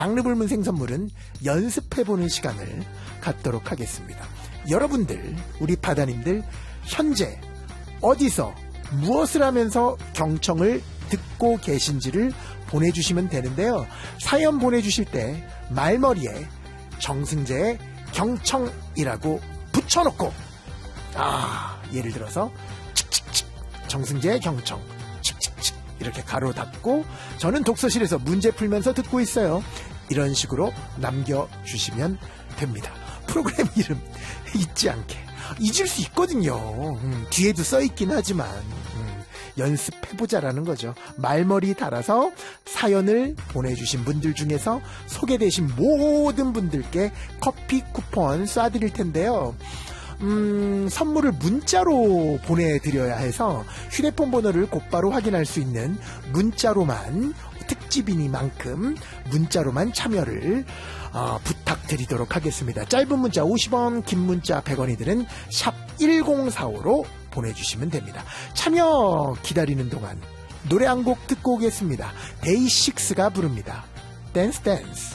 장르불문 생선물은 연습해보는 시간을 갖도록 하겠습니다. 여러분들, 우리 바다님들, 현재 어디서 무엇을 하면서 경청을 듣고 계신지를 보내주시면 되는데요. 사연 보내주실 때 말머리에 정승재의 경청이라고 붙여놓고, 예를 들어서 칙칙칙 정승재의 경청 칙칙칙 이렇게 가로 닫고, 저는 독서실에서 문제 풀면서 듣고 있어요, 이런 식으로 남겨주시면 됩니다. 프로그램 이름 잊지 않게. 잊을 수 있거든요. 뒤에도 써있긴 하지만 연습해보자라는 거죠. 말머리 달아서 사연을 보내주신 분들 중에서 소개되신 모든 분들께 커피 쿠폰 쏴드릴 텐데요. 선물을 문자로 보내드려야 해서 휴대폰 번호를 곧바로 확인할 수 있는 문자로만, 특집이니만큼 문자로만 참여를 부탁드리도록 하겠습니다. 짧은 문자 50원, 긴 문자 100원이들은 샵 1045로 보내주시면 됩니다. 참여 기다리는 동안 노래 한 곡 듣고 오겠습니다. 데이식스가 부릅니다. 댄스 댄스.